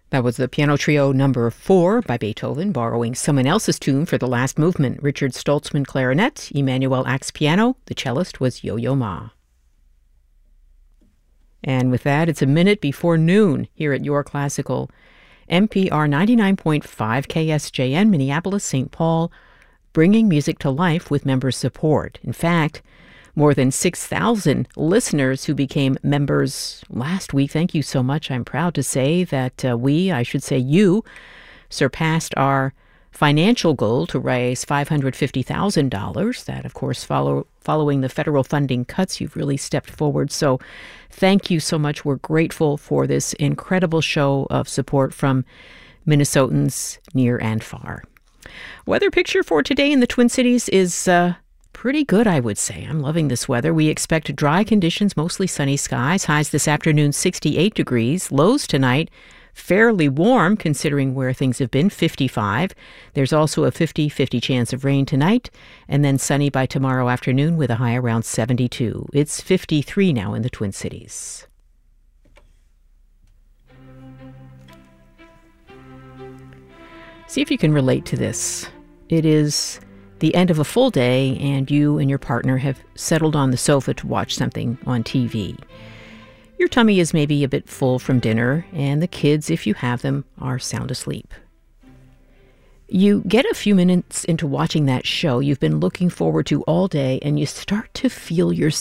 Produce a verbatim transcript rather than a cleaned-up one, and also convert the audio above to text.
That was the Piano Trio number four by Beethoven, borrowing someone else's tune for the last movement. Richard Stoltzman, clarinet, Emmanuel Ax, piano. The cellist was Yo-Yo Ma. And with that, it's a minute before noon here at Your Classical. N P R ninety-nine point five K S J N, Minneapolis, Saint Paul, bringing music to life with member support. In fact, more than six thousand listeners who became members last week. Thank you so much. I'm proud to say that uh, we, I should say you, surpassed our financial goal to raise five hundred fifty thousand dollars. That, of course, follow, following the federal funding cuts, you've really stepped forward. So thank you so much. We're grateful for this incredible show of support from Minnesotans near and far. Weather picture for today in the Twin Cities is uh, pretty good, I would say. I'm loving this weather. We expect dry conditions, mostly sunny skies. Highs this afternoon, sixty-eight degrees. Lows tonight, fairly warm considering where things have been, fifty-five. There's also a fifty-fifty chance of rain tonight, and then sunny by tomorrow afternoon with a high around seventy-two. It's fifty-three now in the Twin Cities. See if you can relate to this. It is the end of a full day, and you and your partner have settled on the sofa to watch something on T V. Your tummy is maybe a bit full from dinner, and the kids, if you have them, are sound asleep. You get a few minutes into watching that show you've been looking forward to all day, and you start to feel yourself